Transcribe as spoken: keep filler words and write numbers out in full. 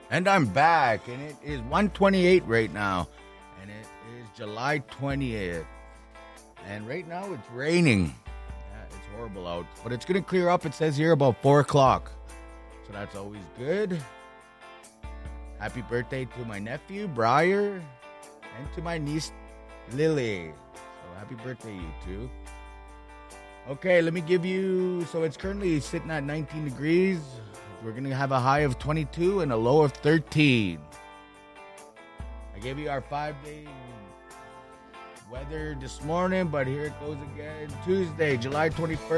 And I'm back, and it is one twenty-eight right now, and it is July twentieth. And right now it's raining. Yeah, it's horrible out, but it's going to clear up, it says here, about four o'clock. So that's always good. Happy birthday to my nephew, Briar, and to my niece, Lily. So happy birthday, you two. Okay, let me give you, so it's currently sitting at nineteen degrees. We're going to have a high of twenty-two and a low of thirteen. I gave you our five-day weather this morning, but here it goes again. Tuesday, July twenty-first.